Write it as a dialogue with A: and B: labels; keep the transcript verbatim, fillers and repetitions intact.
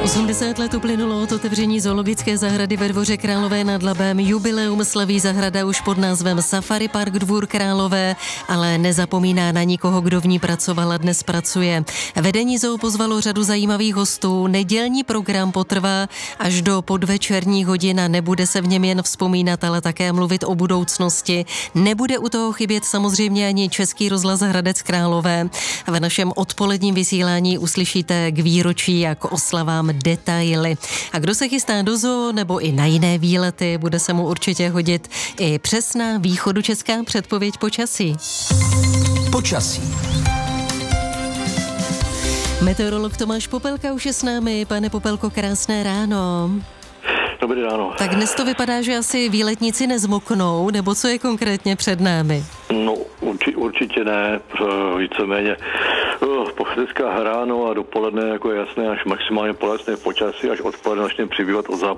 A: osmdesát let uplynulo od otevření zoologické zahrady ve Dvoře Králové nad Labem. Jubileum slaví zahrada už pod názvem Safari Park Dvůr Králové, ale nezapomíná na nikoho, kdo v ní pracoval a dnes pracuje. Vedení zoo pozvalo řadu zajímavých hostů. Nedělní program potrvá až do podvečerních hodin a nebude se v něm jen vzpomínat, ale také mluvit o budoucnosti. Nebude u toho chybět samozřejmě ani Český rozhlas Hradec Králové. V našem odpoledním vysílání uslyšíte k výročí a k oslavám detaily. A kdo se chystá do zoo nebo i na jiné výlety, bude se mu určitě hodit i přesná východočeská předpověď počasí.
B: Počasí.
A: Meteorolog Tomáš Popelka už je s námi. Pane Popelko, krásné ráno.
C: Dobrý ráno. Tak
A: dnes to vypadá, že asi výletníci nezmoknou, nebo co je konkrétně před námi?
C: No, urči, určitě ne, víceméně. Dneska ráno a dopoledne jako je jasné, až maximálně polesné počasí, až odpoledne začne přibývat od západu